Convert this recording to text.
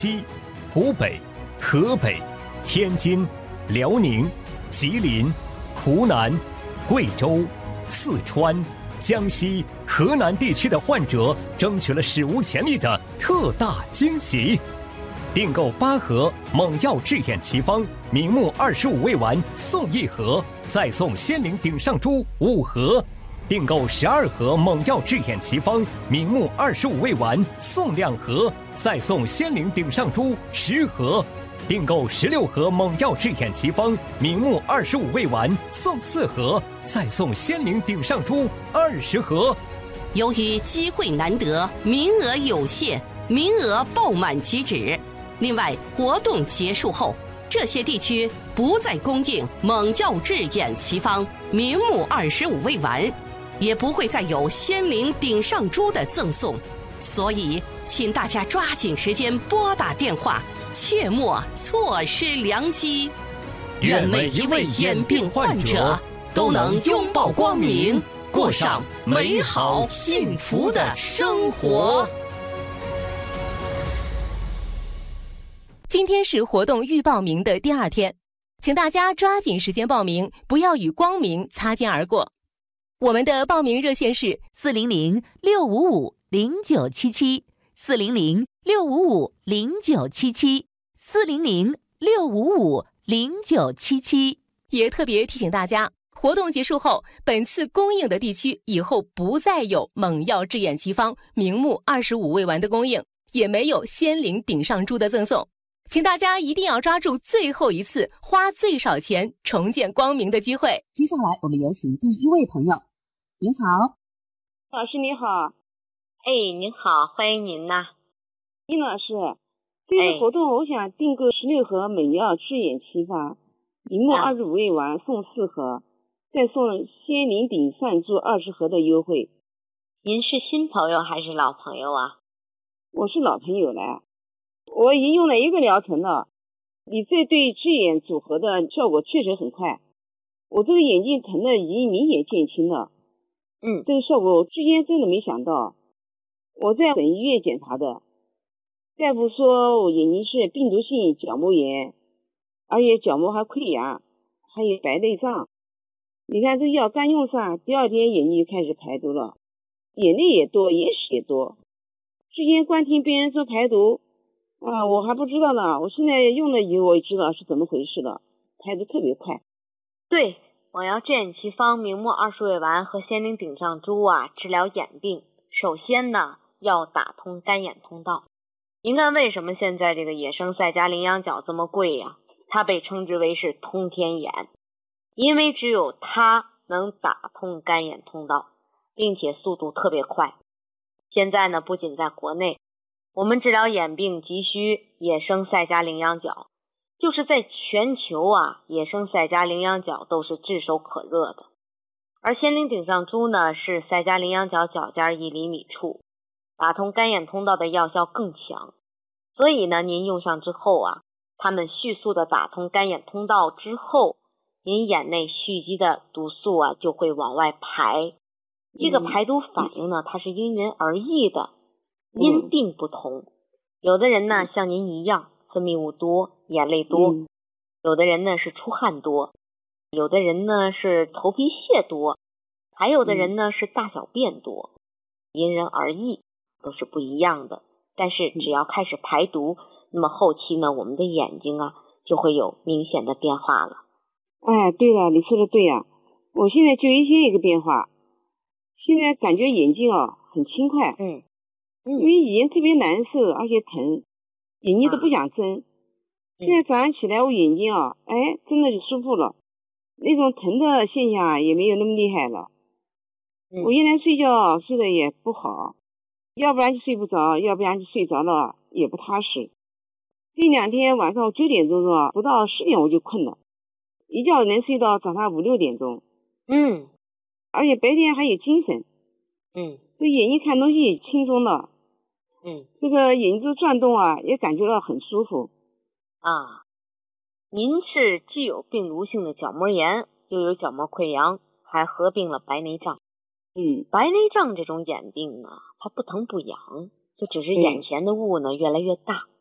西、湖北、河北、天津、辽宁、吉林、湖南、贵州、四川、江西、河南地区的患者争取了史无前例的特大惊喜。订购8盒猛药治眼奇方明目25味丸送1盒，再送仙灵顶上珠5盒；订购12盒猛药治眼奇方明目25味丸送2盒，再送仙灵顶上珠10盒；订购16盒猛药治眼奇方明目25味丸送4盒，再送仙灵顶上珠20盒。 由于机会难得，名额有限，名额爆满即止。另外，活动结束后，这些地区不再供应猛药治眼奇方明目25味丸，也不会再有仙灵顶上珠的赠送，所以请大家抓紧时间拨打电话，切莫错失良机。愿每一位眼病患者都能拥抱光明，过上美好幸福的生活。 今天是活动预报名的第2天，请大家抓紧时间报名，不要与光明擦肩而过。我们的报名热线是400-655-0977，400-655-0977，400-655-0977。也特别提醒大家，活动结束后，本次供应的地区以后不再有猛药治眼奇方明目25味丸的供应，也没有仙灵顶上珠的赠送。请大家一定要抓住最后一次花最少钱重见光明的机会。 接下来我们有请第1位朋友。您好， 老师你好。 您好，欢迎您呐。 殷老师，这次活动我想订购16盒猛药治眼奇方明目25味丸送4盒，再送仙灵顶上珠20盒的优惠。 您是新朋友还是老朋友啊？ 我是老朋友了，我已经用了1个疗程了，你这对治眼组合的效果确实很快，我这个眼睛疼的已经明显减轻了。这个效果我之前真的没想到。我在省医院检查的，大夫说我眼睛是病毒性角膜炎，而且角膜还溃疡，还有白内障。你看这药刚用上，第2天眼睛就开始排毒了，眼泪也多，眼屎也多。之前光听别人说排毒我还不知道呢，我现在用了以后我也知道是怎么回事了，排毒特别快。 对，猛药治眼奇方明目20味丸和仙灵顶上珠治疗眼病，首先呢要打通干眼通道。您看为什么现在这个野生赛迦羚羊角这么贵呀？它被称之为是通天眼，因为只有它能打通干眼通道，并且速度特别快。现在呢，不仅在国内，我们治疗眼病急需野生赛迦羚羊角，就是在全球野生赛迦羚羊角都是炙手可热的。而仙灵顶上珠呢，是赛迦羚羊角角尖1厘米处，打通干眼通道的药效更强。所以呢，您用上之后它们迅速的打通干眼通道之后，您眼内蓄积的毒素就会往外排。这个排毒反应呢，它是因人而异的，因病不同。有的人呢像您一样分泌物多，眼泪多，有的人呢是出汗多，有的人呢是头皮屑多，还有的人呢是大小便多，因人而异，都是不一样的。但是只要开始排毒，那么后期呢，我们的眼睛就会有明显的变化了。 对了，你说的对呀，我现在就1天一个变化，现在感觉眼睛很轻快。因为以前特别难受，而且疼，眼睛都不想睁。现在早上起来我眼睛真的就舒服了，那种疼的现象也没有那么厉害了。我原来睡觉睡得也不好，要不然就睡不着，要不然就睡着了也不踏实。这2天晚上9点钟不到10点我就困了，一觉能睡到早上5、6点钟。而且白天还有精神。这眼睛看东西也轻松了。这个眼睛转动也感觉到很舒服。 您是既有病毒性的角膜炎，又有角膜溃疡，还合并了白内障。白内障这种眼病它不疼不痒，就只是眼前的雾呢越来越大，